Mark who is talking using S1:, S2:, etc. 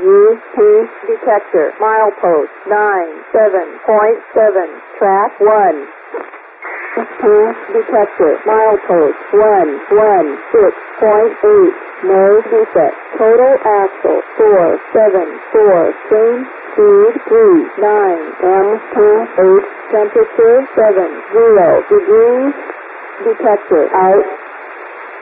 S1: UP detector. Milepost 97.7. Track 1. UP detector. Milepost 116.8. No defect. Total axle 474. Change speed 39. M28. Temperature 70 degrees. Detector out.